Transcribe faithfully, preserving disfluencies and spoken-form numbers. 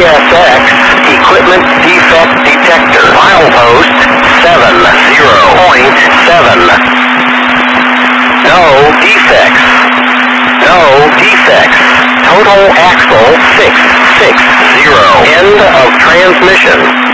S X equipment defect detector. Milepost seven zero point seven. No defects. No defects. Total axle six six zero. End of transmission.